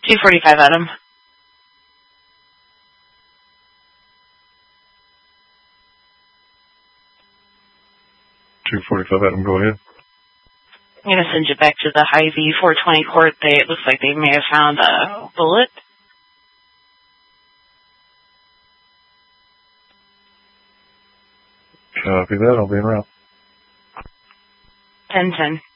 245 Adam. 245 Adam, go ahead. I'm going to send you back to the Hy-Vee 420 court. It looks like they may have found a bullet. Copy that. I'll be en route. 10-10.